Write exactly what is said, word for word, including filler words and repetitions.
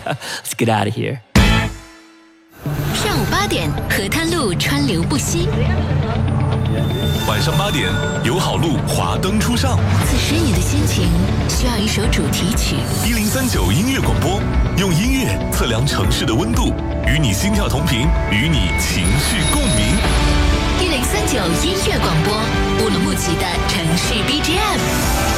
Let's get out of here. 上午八点，河滩路川流不息。 晚上八点，友好路华灯初上。 此时你的心情需要一首主题曲。 一零三九音乐广播，用音乐测量城市的温度，与你心跳同频，与你情绪共鸣。 一零三九音乐广播，乌鲁木齐的城市 B G M。